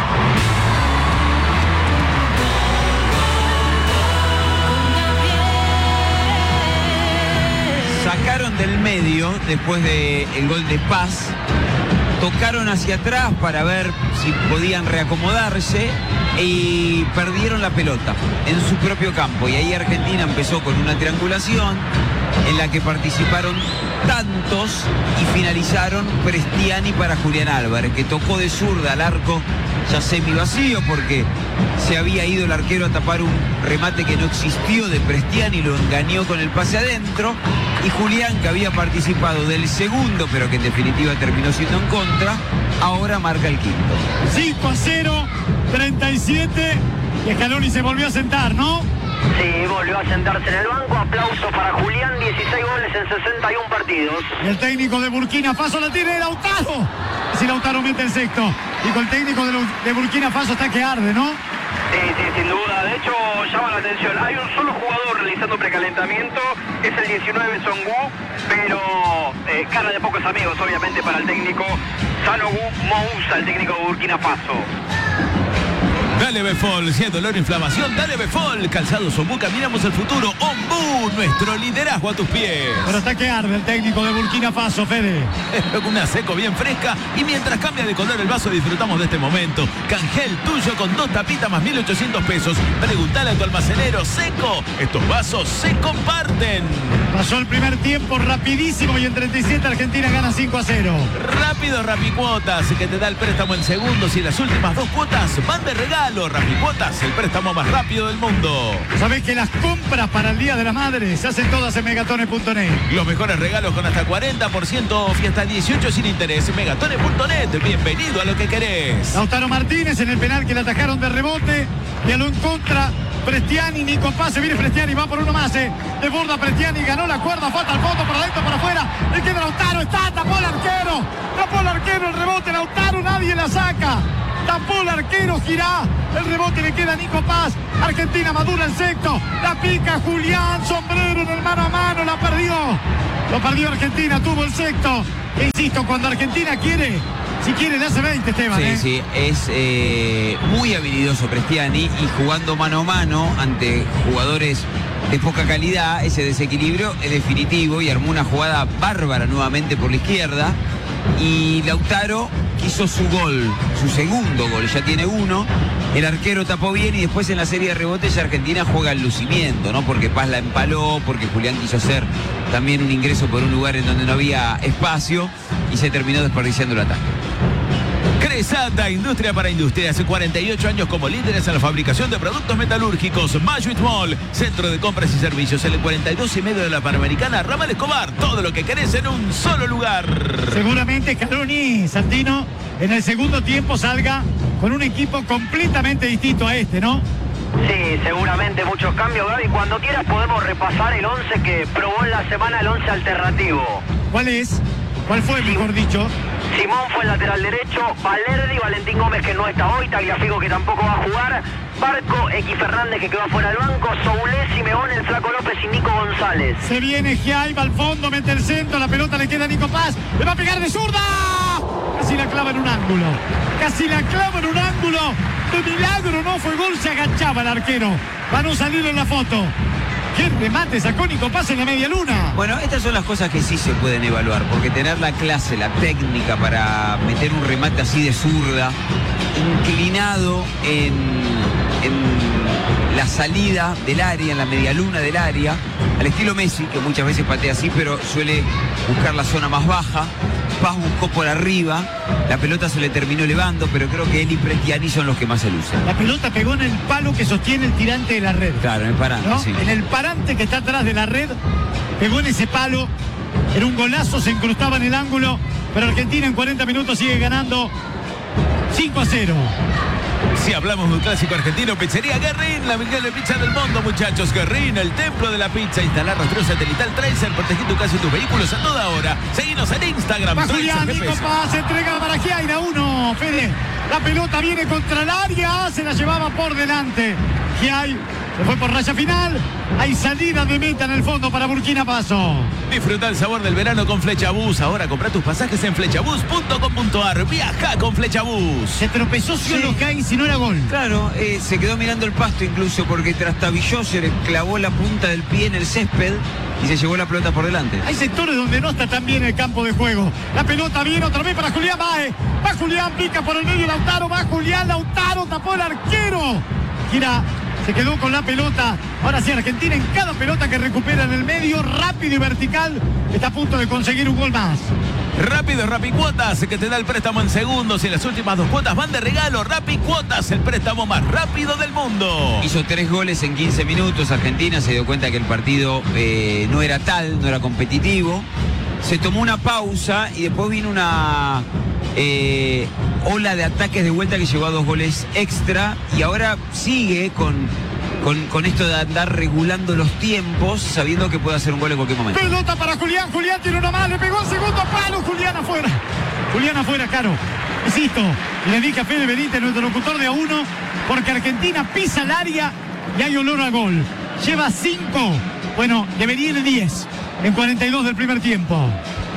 Sacaron del medio después del gol de Paz, tocaron hacia atrás para ver si podían reacomodarse y perdieron la pelota en su propio campo. Y ahí Argentina empezó con una triangulación en la que participaron tantos y finalizaron Prestiani para Julián Álvarez, que tocó de zurda al arco ya semi vacío porque se había ido el arquero a tapar un remate que no existió de Prestiani, lo engañó con el pase adentro, y Julián, que había participado del segundo pero que en definitiva terminó siendo en contra, ahora marca el quinto. cinco a cero, treinta y siete, y Scaloni se volvió a sentar, ¿no? Sí, volvió a sentarse en el banco. Aplauso para Julián, dieciséis goles en sesenta y uno partidos. Y el técnico de Burkina Faso la tiene Lautaro. Si Lautaro mete el sexto. Y con el técnico de, de Burkina Faso está que arde, ¿no? Sí, sí, sin duda. De hecho, llama la atención. Hay un solo jugador realizando precalentamiento, es el diecinueve, Songu, pero eh, cara de pocos amigos, obviamente, para el técnico Sanogu Moussa, el técnico de Burkina Faso. Dale Befol, si hay dolor o inflamación, dale Befol. Calzados Ombú, caminamos el futuro. Ombú, nuestro liderazgo a tus pies. Pero está que arde el técnico de Burkina Faso, Fede. Una seco bien fresca y mientras cambia de color el vaso disfrutamos de este momento. Cangel tuyo con dos tapitas más mil ochocientos pesos. Preguntale a tu almacenero. Seco, estos vasos se comparten. Pasó el primer tiempo rapidísimo y en treinta y siete Argentina gana cinco a cero. Rápido Rapicuotas, que te da el préstamo en segundos y las últimas dos cuotas van de regalo. Rapicuotas, el préstamo más rápido del mundo. ¿Sabés que las compras para el Día de la Madre se hacen todas en megatones punto net? Los mejores regalos con hasta cuarenta por ciento off y hasta dieciocho sin interés. megatones punto net, bienvenido a lo que querés. Lautaro Martínez en el penal que le atajaron de rebote. Diallo en contra. Prestiani, Nico Paz, se viene Prestiani, va por uno más, eh. Desborda Prestiani, ganó la cuerda, falta al fondo, para adentro, para afuera. Le queda Lautaro, está, tapó el arquero. Tapó el arquero, el rebote, Lautaro, nadie la saca. tapó el arquero, Girá, el rebote le queda a Nico Paz, Argentina madura el sexto, la pica Julián, sombrero en el mano a mano, la perdió, lo perdió Argentina, tuvo el sexto, e insisto, cuando Argentina quiere, si quiere le hace veinte, Esteban. Sí, ¿eh? sí, es eh, muy habilidoso Prestiani y jugando mano a mano ante jugadores de poca calidad, ese desequilibrio es definitivo y armó una jugada bárbara nuevamente por la izquierda y Lautaro quiso su gol, su segundo gol, ya tiene uno, el arquero tapó bien y después en la serie de rebotes Argentina juega el lucimiento, ¿no? Porque Paz la empaló, porque Julián quiso hacer también un ingreso por un lugar en donde no había espacio y se terminó desperdiciando el ataque. Cresata, industria para industria, hace cuarenta y ocho años como líderes en la fabricación de productos metalúrgicos. Majuit Mall, centro de compras y servicios, en el cuarenta y dos y medio de la Panamericana, Ramal Escobar, todo lo que querés en un solo lugar. Seguramente Scaloni, Santino, en el segundo tiempo salga con un equipo completamente distinto a este, ¿no? Sí, seguramente muchos cambios, Gaby. Cuando quieras podemos repasar el once que probó en la semana, el once alternativo. ¿Cuál es? ¿Cuál fue, mejor dicho? Simón fue el lateral derecho, Valerdi, Valentín Gómez que no está hoy, Tagliafico que tampoco va a jugar, Barco, X Fernández que quedó afuera del banco, Soulé, Simeón, el Flaco López y Nico González. Se viene Giai, va al fondo, mete el centro, la pelota le queda a Nico Paz, le va a pegar de zurda. Casi la clava en un ángulo, casi la clava en un ángulo. De milagro no fue gol, se agachaba el arquero. Va a no salir en la foto. ¡Qué remate sacó Nico Paz en la media luna! Bueno, estas son las cosas que sí se pueden evaluar, porque tener la clase, la técnica para meter un remate así de zurda, inclinado en, en la salida del área, en la media luna del área, al estilo Messi, que muchas veces patea así, pero suele buscar la zona más baja. Paz buscó por arriba, la pelota se le terminó elevando, pero creo que él y Prestiani son los que más se lucen. La pelota pegó en el palo que sostiene el tirante de la red. Claro, en el parante, ¿no? sí. En el parante que está atrás de la red, pegó en ese palo, era un golazo, se incrustaba en el ángulo, pero Argentina en cuarenta minutos sigue ganando cinco a cero. Si hablamos de un clásico argentino, Pizzería Guerrín, la mejor pizza del mundo, muchachos. Guerrín, el templo de la pizza. Instalar rastreo satelital Tracer, protegí tu casa y tus vehículos a toda hora. Seguinos en Instagram. Va Julián, Nico Paz, entrega para Giaira, uno. Fede, la pelota viene contra el área, se la llevaba por delante. Giai se fue por raya final. Hay salida de meta en el fondo para Burkina Faso. Disfruta el sabor del verano con Flechabús. Ahora compra tus pasajes en flechabús punto com punto ar. Viaja con Flechabús. Se tropezó Ciolo Cain, si no era gol. Claro, eh, se quedó mirando el pasto incluso porque trastabilló, se le clavó la punta del pie en el césped y se llevó la pelota por delante. Hay sectores donde no está tan bien el campo de juego. La pelota viene otra vez para Julián Bae. Va Julián, pica por el medio Lautaro. Va Julián, Lautaro tapó el arquero. Gira, se quedó con la pelota. Ahora sí, Argentina en cada pelota que recupera en el medio, rápido y vertical, está a punto de conseguir un gol más. Rápido, Rappi Cuotas, que te da el préstamo en segundos y las últimas dos cuotas van de regalo. Rappi Cuotas, el préstamo más rápido del mundo. Hizo tres goles en quince minutos. Argentina se dio cuenta que el partido eh, no era tal, no era competitivo. Se tomó una pausa y después vino una eh, ola de ataques de vuelta que llegó a dos goles extra y ahora sigue con, con, con esto de andar regulando los tiempos, sabiendo que puede hacer un gol en cualquier momento. Pelota para Julián, Julián tiene una más, le pegó el segundo palo, Julián afuera. Julián afuera, Caro. Insisto, le dije a Fede Benítez, nuestro locutor de a uno, porque Argentina pisa el área y hay olor a gol. Lleva cinco, bueno, debería ir diez en cuarenta y dos del primer tiempo.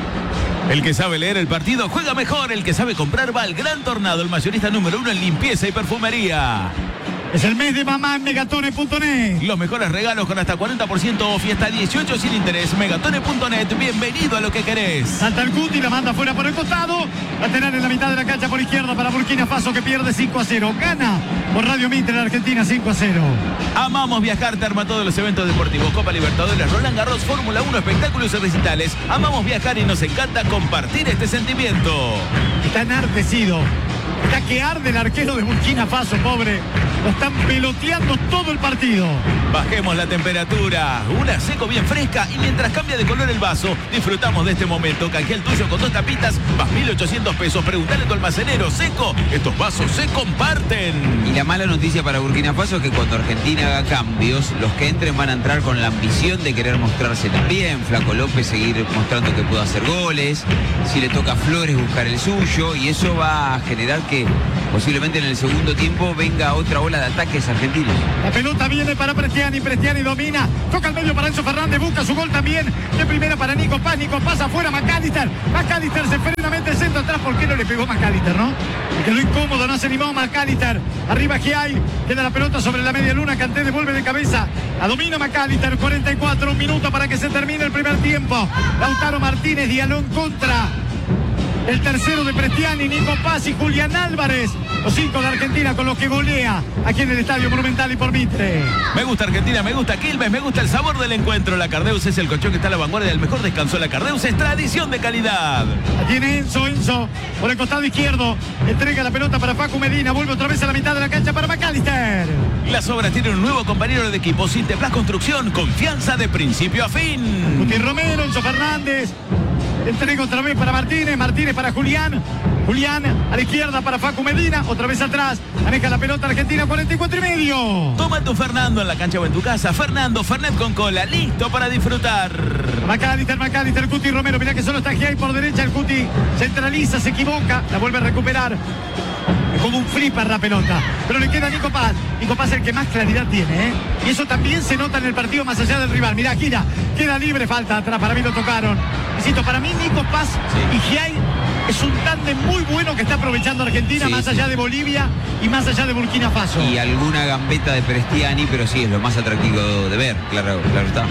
El que sabe leer el partido juega mejor. El que sabe comprar va al Gran Tornado, el mayorista número uno en limpieza y perfumería. Es el mes de mamá en Megatone punto net. Los mejores regalos con hasta cuarenta por ciento off y hasta dieciocho sin interés. Megatone punto net, bienvenido a lo que querés. Salta el Cuti, la manda fuera por el costado. Lateral en la mitad de la cancha por izquierda para Burkina Faso, que pierde cinco a cero. Gana por Radio Mitre la Argentina cinco a cero. Amamos viajar, te arma todos los eventos deportivos. Copa Libertadores, Roland Garros, Fórmula uno, espectáculos y recitales. Amamos viajar y nos encanta compartir este sentimiento. Está enardecido. Está que arde el arquero de Burkina Faso, pobre. Lo están peloteando todo el partido. Bajemos la temperatura. Una seco bien fresca y mientras cambia de color el vaso, disfrutamos de este momento. Canjea el tuyo con dos tapitas más mil ochocientos pesos. Preguntale a tu almacenero. Seco, estos vasos se comparten. Y la mala noticia para Burkina Faso es que cuando Argentina haga cambios, los que entren van a entrar con la ambición de querer mostrarse también. Flaco López seguir mostrando que puede hacer goles. Si le toca a Flores, buscar el suyo. Y eso va a generar que posiblemente en el segundo tiempo venga otra ola de ataques argentinos. La pelota viene para Prestiani, Prestiani domina, toca al medio para Enzo Fernández, busca su gol también, de primera para Nico Paz, Nico Paz afuera, McAllister, McAllister se frena, mete el centro atrás, ¿por qué no le pegó McAllister, no? Quedó incómodo, no se animó McAllister, arriba Giai, queda la pelota sobre la media luna, Kanté devuelve de cabeza, la domina McAllister, cuarenta y cuatro, un minuto para que se termine el primer tiempo, Lautaro Martínez, Diallo en contra. El tercero de Prestiani, Nico Paz y Julián Álvarez. Los cinco de Argentina con los que golea aquí en el Estadio Monumental y por Mitre. Me gusta Argentina, me gusta Quilmes, me gusta el sabor del encuentro. La Cardeus es el colchón que está a la vanguardia del mejor descanso. La Cardeus es tradición de calidad. La tiene Enzo, Enzo por el costado izquierdo. Entrega la pelota para Facu Medina. Vuelve otra vez a la mitad de la cancha para McAllister. Las obras tienen un nuevo compañero de equipo. Sinteplas Construcción, confianza de principio a fin. Guti Romero, Enzo Fernández. Entrega otra vez para Martínez, Martínez para Julián, Julián a la izquierda para Facu Medina, otra vez atrás, maneja la pelota Argentina, cuarenta y cuatro y medio. Toma tu Fernando en la cancha o en tu casa. Fernando, Fernet con cola, listo para disfrutar. McAllister, McAllister, Guti Romero, mirá que solo está Giai por derecha, el Guti centraliza, se equivoca, la vuelve a recuperar. Es como un flipper la pelota, pero le queda a Nico Paz. Nico Paz el que más claridad tiene, ¿eh? Y eso también se nota en el partido más allá del rival. Mirá, gira, queda libre, falta atrás, para mí lo tocaron. Insisto, para mí Nico Paz sí. y Giai es un tándem muy bueno que está aprovechando Argentina, sí, más allá sí. de Bolivia y más allá de Burkina Faso. Y alguna gambeta de Prestiani, pero sí, es lo más atractivo de ver, claro, claro está.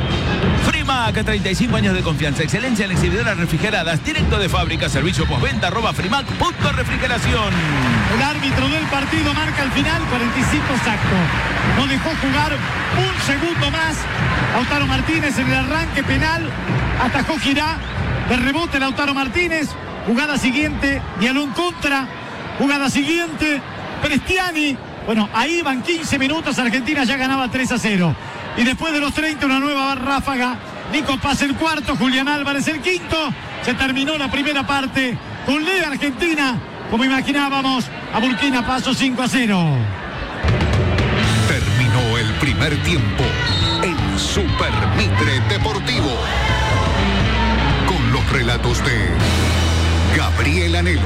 Frimac, treinta y cinco años de confianza, excelencia en exhibidoras refrigeradas, directo de fábrica, servicio postventa, arroba frimac punto refrigeración. El árbitro del partido marca el final, cuarenta y cinco exacto. No dejó jugar un segundo más. Lautaro Martínez en el arranque penal, atajó Girá, de rebote Lautaro Martínez. Jugada siguiente, Diallo en contra. Jugada siguiente, Prestiani. Bueno, ahí van quince minutos, Argentina ya ganaba tres a cero. Y después de los treinta, una nueva ráfaga. Nico Paz el cuarto, Julián Álvarez el quinto. Se terminó la primera parte con Lea Argentina, como imaginábamos, a Burkina Faso cinco a cero. Terminó el primer tiempo en Super Mitre Deportivo. Con los relatos de Gabriel Anhelo.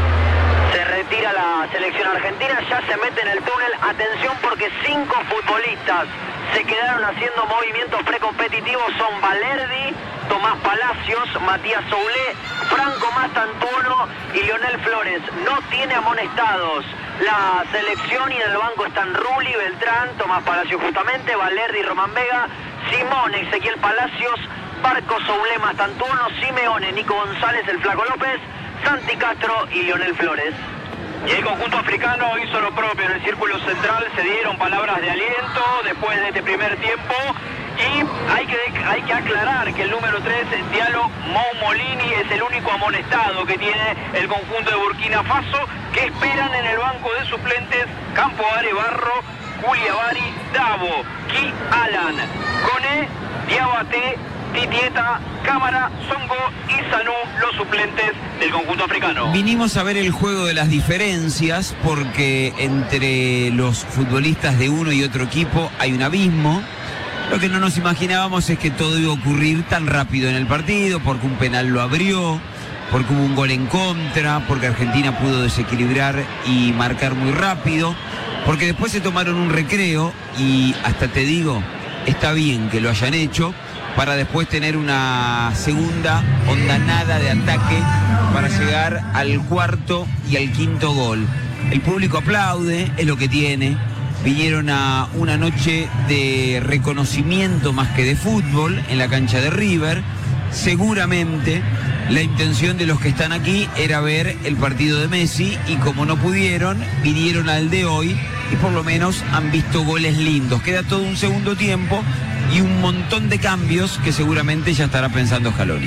Se retira la selección argentina, ya se mete en el túnel. Atención porque cinco futbolistas se quedaron haciendo movimientos precompetitivos. Son Valerdi, Tomás Palacios, Matías Soulé, Franco Mastantuono y Lionel Flores. No tiene amonestados la selección y en el banco están Rulli, Beltrán, Tomás Palacios justamente, Valerdi, Román Vega, Simón, Ezequiel Palacios, Barco, Soulé, Mastantuono, Simeone, Nico González, el Flaco López, Santi Castro y Lionel Flores. Y el conjunto africano hizo lo propio en el círculo central, se dieron palabras de aliento después de este primer tiempo y hay que, hay que aclarar que el número tres, Diallo Moumolini, es el único amonestado que tiene el conjunto de Burkina Faso, que esperan en el banco de suplentes Campo Arebarro, Culiabari, Davo, Ki Alan, Cone, Diabate, Titieta, Cámara, Songo y Sanú, los suplentes del conjunto africano. Vinimos a ver el juego de las diferencias porque entre los futbolistas de uno y otro equipo hay un abismo. Lo que no nos imaginábamos es que todo iba a ocurrir tan rápido en el partido, porque un penal lo abrió, porque hubo un gol en contra, porque Argentina pudo desequilibrar y marcar muy rápido, porque después se tomaron un recreo y hasta te digo, está bien que lo hayan hecho, para después tener una segunda ondanada de ataque para llegar al cuarto y al quinto gol. El público aplaude, es lo que tiene. Vinieron a una noche de reconocimiento más que de fútbol en la cancha de River. Seguramente la intención de los que están aquí era ver el partido de Messi y como no pudieron, vinieron al de hoy y por lo menos han visto goles lindos. Queda todo un segundo tiempo y un montón de cambios que seguramente ya estará pensando Scaloni.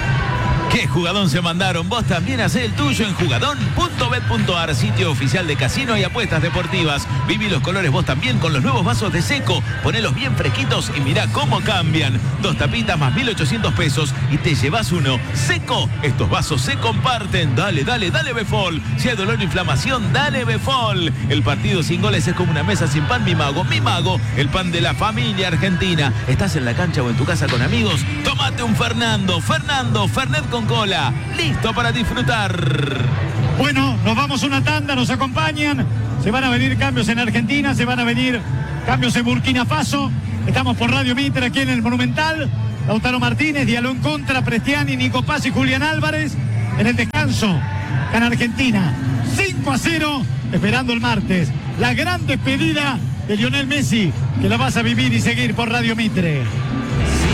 ¿Qué jugadón se mandaron? Vos también hacé el tuyo en jugadón punto bet punto ar, sitio oficial de casino y apuestas deportivas. Viví los colores vos también con los nuevos vasos de Seco. Ponelos bien fresquitos y mirá cómo cambian. Dos tapitas más mil ochocientos pesos y te llevas uno. Seco, estos vasos se comparten. Dale, dale, dale Befol. Si hay dolor o inflamación, dale Befol. El partido sin goles es como una mesa sin pan, mi mago. Mi mago, el pan de la familia argentina. ¿Estás en la cancha o en tu casa con amigos? Tómate un Fernando. Fernando, Fernet con cola, listo para disfrutar. Bueno, nos vamos una tanda, nos acompañan. Se van a venir cambios en Argentina, se van a venir cambios en Burkina Faso. Estamos por Radio Mitre aquí en el Monumental. Lautaro Martínez, Diallo en contra, Prestiani, Nico Paz y Julián Álvarez. En el descanso, gana Argentina cinco a cero, esperando el martes la gran despedida de Lionel Messi, que la vas a vivir y seguir por Radio Mitre.